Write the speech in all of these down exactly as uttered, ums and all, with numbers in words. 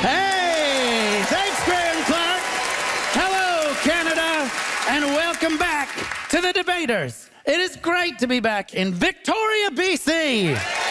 Hey, thanks, Graham Clark. Hello, Canada, and welcome back to The Debaters. It is great to be back in Victoria, B C.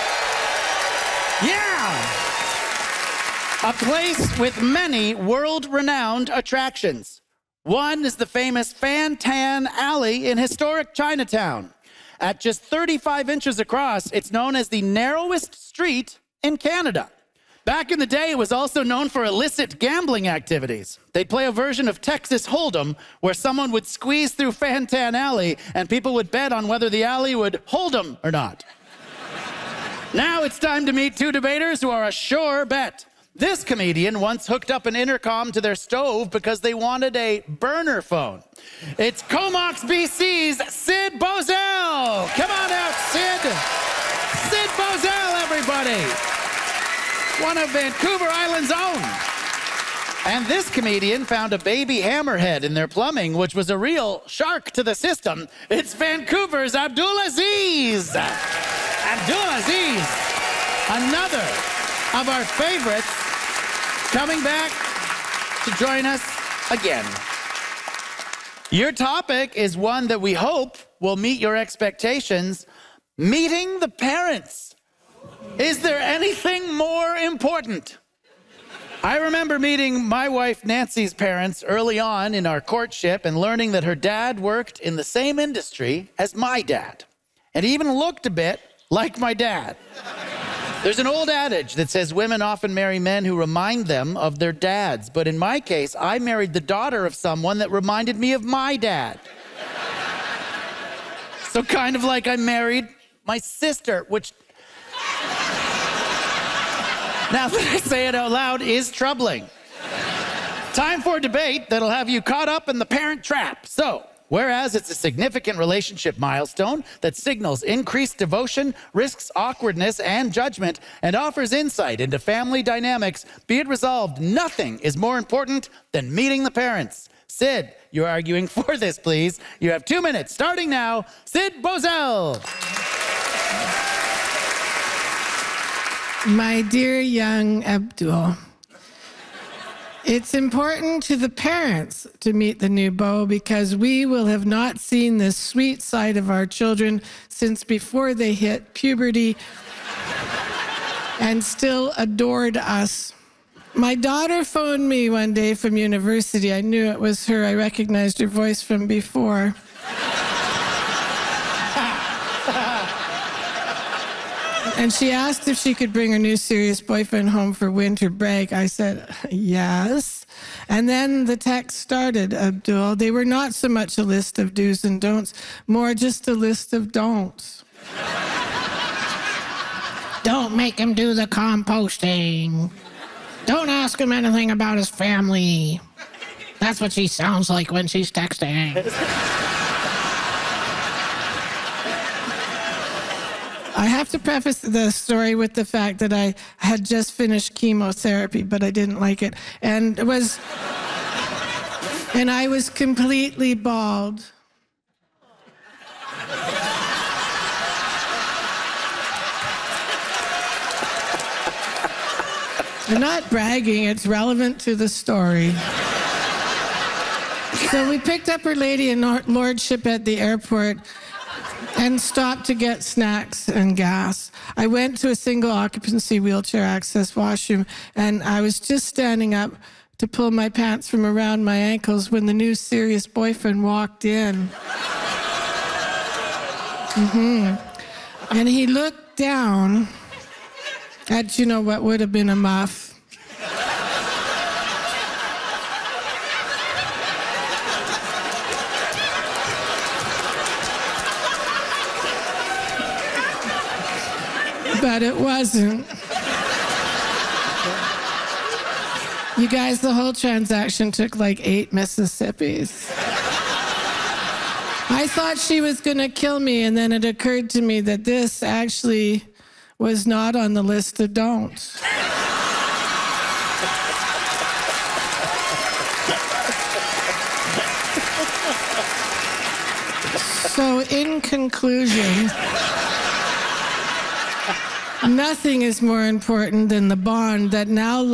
Yeah. A place with many world-renowned attractions. One is the famous Fan Tan Alley in historic Chinatown. At just thirty-five inches across, it's known as the narrowest street in Canada. Back in the day, it was also known for illicit gambling activities. They'd play a version of Texas Hold'em, where someone would squeeze through Fan Tan Alley, and people would bet on whether the alley would hold 'em or not. Now it's time to meet two debaters who are a sure bet. This comedian once hooked up an intercom to their stove because they wanted a burner phone. It's Comox B C's Sid Bozell. Come on out, Sid. Sid Bozell, everybody. One of Vancouver Island's own. And this comedian found a baby hammerhead in their plumbing, which was a real shark to the system. It's Vancouver's Abdulaziz. Abdulaziz, another of our favorites, coming back to join us again. Your topic is one that we hope will meet your expectations: meeting the parents. Is there anything more important? I remember meeting my wife Nancy's parents early on in our courtship and learning that her dad worked in the same industry as my dad. And he even looked a bit like my dad. There's an old adage that says women often marry men who remind them of their dads. But in my case, I married the daughter of someone that reminded me of my dad. So kind of like I married my sister, which, now that I say it out loud, is troubling. Time for a debate that'll have you caught up in the parent trap. So, whereas it's a significant relationship milestone that signals increased devotion, risks awkwardness and judgment, and offers insight into family dynamics, be it resolved, nothing is more important than meeting the parents. Sid, you're arguing for this, please. You have two minutes, starting now. Sid Bozell. My dear young Abdul, it's important to the parents to meet the new beau because we will have not seen this sweet side of our children since before they hit puberty and still adored us. My daughter phoned me one day from university. I knew it was her. I recognized her voice from before. And she asked if she could bring her new serious boyfriend home for winter break. I said, yes. And then the text started, Abdul. They were not so much a list of do's and don'ts, more just a list of don'ts. Don't make him do the composting. Don't ask him anything about his family. That's what she sounds like when she's texting. I have to preface the story with the fact that I had just finished chemotherapy, but I didn't like it. And it was, and I was completely bald. I'm not bragging, it's relevant to the story. So we picked up her lady and lordship at the airport and stopped to get snacks and gas. I went to a single occupancy wheelchair access washroom, and I was just standing up to pull my pants from around my ankles when the new serious boyfriend walked in. Mm-hmm. And he looked down at, you know, what would have been a muff. But it wasn't. You guys, the whole transaction took like eight Mississippis. I thought she was gonna kill me, and then it occurred to me that this actually was not on the list of don'ts. So in conclusion, nothing is more important than the bond that now